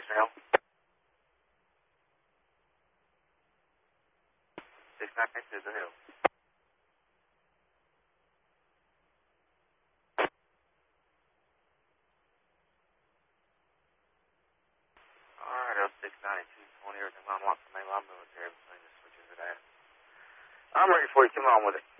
Mr. Hill. 698 to the Hill. Alright, L692, 20 everything on lock for main line military between the switches of that. I'm ready for you, come on with it.